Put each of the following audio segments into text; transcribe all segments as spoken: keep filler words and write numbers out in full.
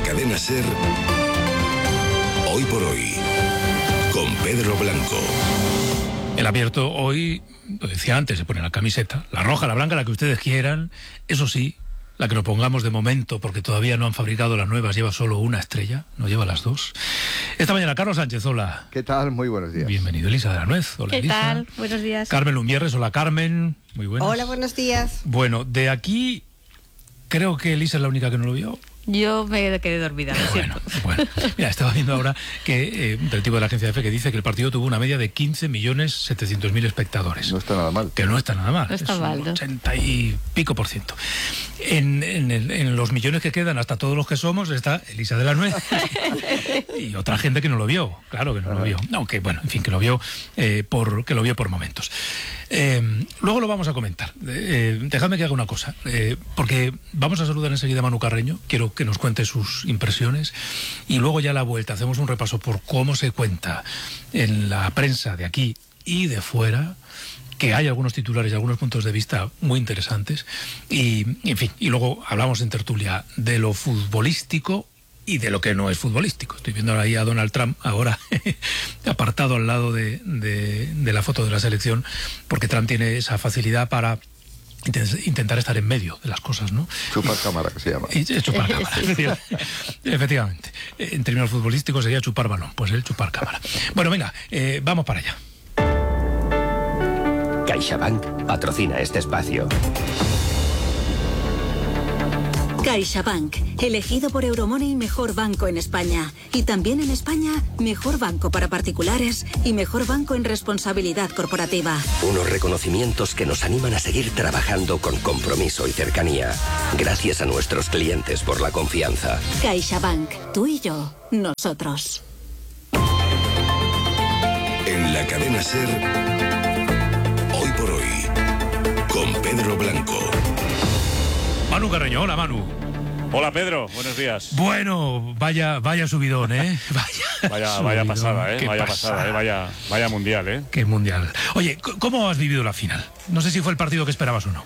cadena SER, Hoy por Hoy, con Pedro Blanco. El abierto hoy, lo decía antes, se pone la camiseta, la roja, la blanca, la que ustedes quieran, eso sí, la que nos pongamos de momento, porque todavía no han fabricado las nuevas, lleva solo una estrella, no lleva las dos. Esta mañana, Carlos Sánchez, hola. ¿Qué tal? Muy buenos días. Bienvenido, Elisa de la Nuez. Hola, ¿Qué Elisa. tal? Buenos días. Carmen Lumierres, hola, Carmen. Muy buenas. Hola, buenos días. Bueno, de aquí, creo que Elisa es la única que no lo vio. Yo me quedé dormida, lo Bueno, siento. bueno, mira, estaba viendo ahora que eh, del tipo de la agencia F que dice que el partido tuvo una media de quince millones setecientos mil espectadores. No está nada mal. Que no está nada mal. No está es mal, un ¿no? ochenta y pico por ciento. En, en, el- en los millones que quedan, hasta todos los que somos, está Elisa de la Nuez y otra gente que no lo vio. Claro que no lo vio. Aunque, bueno, en fin, que lo vio, eh, por, que lo vio por momentos. Eh, luego lo vamos a comentar. Eh, dejadme que haga una cosa, eh, porque vamos a saludar enseguida a Manu Carreño. Quiero que nos cuente sus impresiones y luego ya a la vuelta hacemos un repaso por cómo se cuenta en la prensa de aquí y de fuera, que hay algunos titulares y algunos puntos de vista muy interesantes y, en fin, y luego hablamos en tertulia de lo futbolístico y de lo que no es futbolístico. Estoy viendo ahí a Donald Trump ahora apartado al lado de, de, de la foto de la selección, porque Trump tiene esa facilidad para inten- intentar estar en medio de las cosas, ¿no? Chupar cámara, que se llama. Y es chupar cámara, efectivamente. Efectivamente. En términos futbolísticos sería chupar balón, pues él chupar cámara. Bueno, venga, eh, vamos para allá. CaixaBank patrocina este espacio. CaixaBank, elegido por Euromoney mejor banco en España. Y también en España, mejor banco para particulares y mejor banco en responsabilidad corporativa. Unos reconocimientos que nos animan a seguir trabajando con compromiso y cercanía. Gracias a nuestros clientes por la confianza. CaixaBank, tú y yo, nosotros. En la cadena SER, Hoy por Hoy, con Pedro Blanco. Manu Carreño, hola Manu. Hola Pedro, buenos días. Bueno, vaya, vaya subidón, ¿eh? Vaya, Vaya, subidón, vaya pasada, ¿eh? qué Vaya pasada, ¿eh? Vaya, vaya mundial, ¿eh? Qué mundial. Oye, c- ¿cómo has vivido la final? No sé si fue el partido que esperabas o no.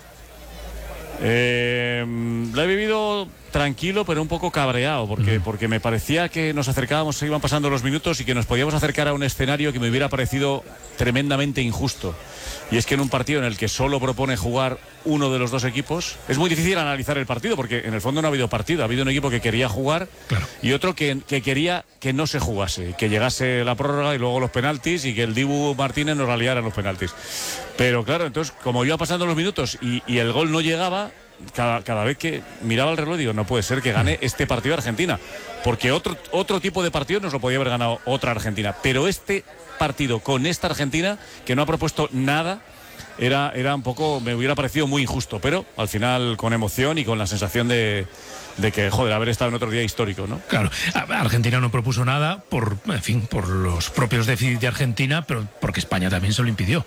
Eh, lo he vivido tranquilo, pero un poco cabreado, porque, Mm. porque me parecía que nos acercábamos, se iban pasando los minutos y que nos podíamos acercar a un escenario que me hubiera parecido tremendamente injusto. Y es que en un partido en el que solo propone jugar uno de los dos equipos, es muy difícil analizar el partido, porque en el fondo no ha habido partido, ha habido un equipo que quería jugar Claro. y otro que, que quería que no se jugase, que llegase la prórroga y luego los penaltis y que el Dibu Martínez nos la liara en los penaltis. Pero claro, entonces, como iba pasando los minutos y, y el gol no llegaba, cada, cada vez que miraba el reloj digo, no puede ser que gane este partido Argentina, porque otro, otro tipo de partido nos lo podía haber ganado otra Argentina, pero este partido con esta Argentina, que no ha propuesto nada, era, era un poco, me hubiera parecido muy injusto, pero al final con emoción y con la sensación de, de que, joder, haber estado en otro día histórico, ¿no? Claro, a- Argentina no propuso nada por, en fin, por los propios déficits de Argentina, pero porque España también se lo impidió.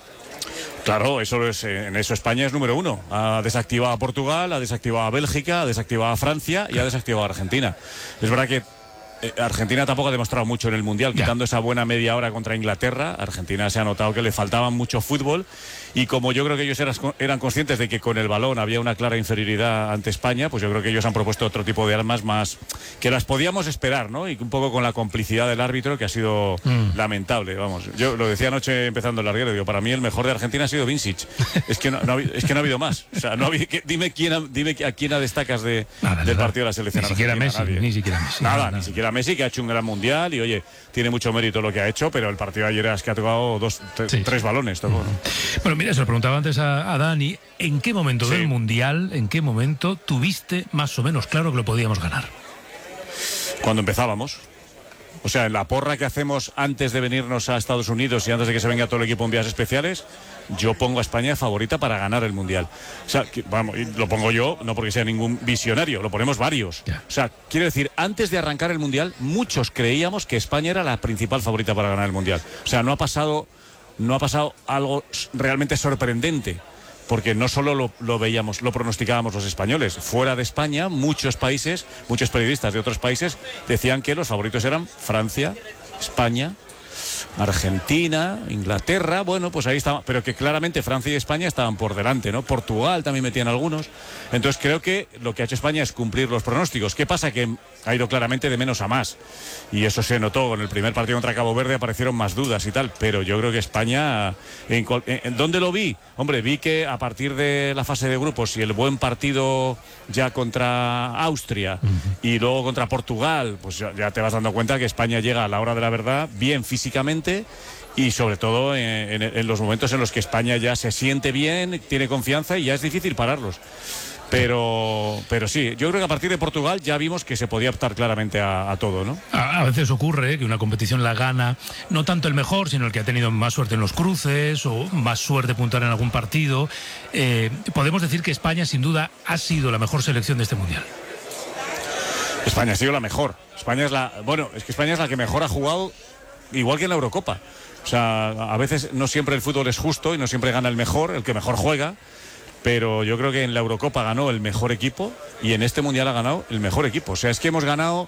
Claro, eso es, eh, en eso España es número uno. Ha desactivado a Portugal, ha desactivado a Bélgica, ha desactivado a Francia y ha desactivado a Argentina. Es verdad que eh, Argentina tampoco ha demostrado mucho en el Mundial, Ya. quitando esa buena media hora contra Inglaterra. Argentina se ha notado que le faltaba mucho fútbol y como yo creo que ellos eras- eran conscientes de que con el balón había una clara inferioridad ante España, pues yo creo que ellos han propuesto otro tipo de armas más que las podíamos esperar, ¿no? Y un poco con la complicidad del árbitro, que ha sido Mm. lamentable, vamos. Yo lo decía anoche empezando el larguero, digo, para mí el mejor de Argentina ha sido Vincic. Es que no, no ha, habido, es que no ha habido más. O sea, no ha habido, que- dime quién ha- dime a quién destacas de, Nada, del nada. partido de la selección Ni siquiera argentina. Messi, Nadie. ni siquiera Messi. Nada, Nada, ni nada. siquiera Messi, que ha hecho un gran mundial y oye, tiene mucho mérito lo que ha hecho, pero el partido de ayer es que ha tocado dos, tre- Sí, tres sí. balones. Tocó, ¿no? Bueno, mira, se lo preguntaba antes a, a Dani, ¿en qué momento Sí. del Mundial, en qué momento tuviste más o menos claro que lo podíamos ganar? Cuando empezábamos. O sea, en la porra que hacemos antes de venirnos a Estados Unidos y antes de que se venga todo el equipo en vías especiales, yo pongo a España favorita para ganar el Mundial. O sea, que, vamos, y lo pongo yo, no porque sea ningún visionario, lo ponemos varios. Ya. O sea, quiero decir, antes de arrancar el Mundial, muchos creíamos que España era la principal favorita para ganar el Mundial. O sea, no ha pasado, no ha pasado algo realmente sorprendente. Porque no solo lo, lo veíamos, lo pronosticábamos los españoles. Fuera de España, muchos países, muchos periodistas de otros países decían que los favoritos eran Francia, España Argentina, Inglaterra, bueno, pues ahí estaban, pero que claramente Francia y España estaban por delante, ¿no? Portugal también metían algunos. Entonces creo que lo que ha hecho España es cumplir los pronósticos. ¿Qué pasa? Que ha ido claramente de menos a más. Y eso se notó. En el primer partido contra Cabo Verde aparecieron más dudas y tal. Pero yo creo que España... ¿En, en, en dónde lo vi? Hombre, vi que a partir de la fase de grupos y el buen partido ya contra Austria uh-huh. y luego contra Portugal, pues ya, ya te vas dando cuenta que España llega a la hora de la verdad bien físicamente y sobre todo en, en, en los momentos en los que España ya se siente bien, tiene confianza y ya es difícil pararlos. Pero, pero sí, yo creo que a partir de Portugal ya vimos que se podía optar claramente a, a todo, ¿no? A, a veces ocurre que una competición la gana no tanto el mejor, sino el que ha tenido más suerte en los cruces o más suerte puntual en algún partido. Eh, podemos decir que España sin duda ha sido la mejor selección de este Mundial. España ha sido la mejor. España es la, bueno, es que España es la que mejor ha jugado, igual que en la Eurocopa. O sea, a veces no siempre el fútbol es justo y no siempre gana el mejor, el que mejor juega. Pero yo creo que en la Eurocopa ganó el mejor equipo y en este Mundial ha ganado el mejor equipo. O sea, es que hemos ganado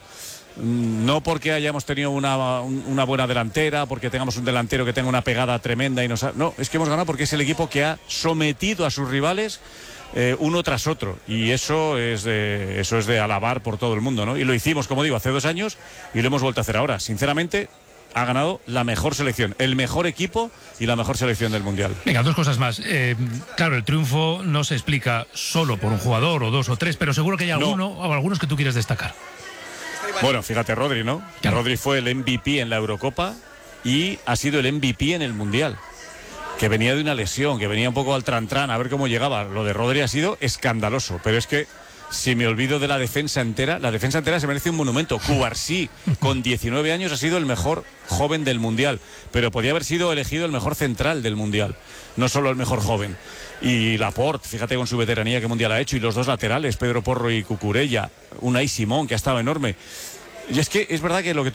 no porque hayamos tenido una, una buena delantera, porque tengamos un delantero que tenga una pegada tremenda y nos ha, no, es que hemos ganado porque es el equipo que ha sometido a sus rivales eh, uno tras otro. Y eso es, de, eso es de alabar por todo el mundo, ¿no? Y lo hicimos, como digo, hace dos años y lo hemos vuelto a hacer ahora. Sinceramente, ha ganado la mejor selección, el mejor equipo y la mejor selección del Mundial. Venga, dos cosas más. Eh, claro, el triunfo no se explica solo por un jugador o dos o tres, pero seguro que hay alguno no. o algunos que tú quieres destacar. Bueno, fíjate, Rodri, ¿no? Claro. Rodri fue el M V P en la Eurocopa y ha sido el M V P en el Mundial. Que venía de una lesión, que venía un poco al tran-tran, a ver cómo llegaba. Lo de Rodri ha sido escandaloso, pero es que si me olvido de la defensa entera, la defensa entera se merece un monumento. Cubarsí, con diecinueve años, ha sido el mejor joven del Mundial, pero podía haber sido elegido el mejor central del Mundial, no solo el mejor joven. Y Laporte, fíjate con su veteranía qué Mundial ha hecho, y los dos laterales, Pedro Porro y Cucurella, Unai Simón, que ha estado enorme. Y es que es verdad que lo que tú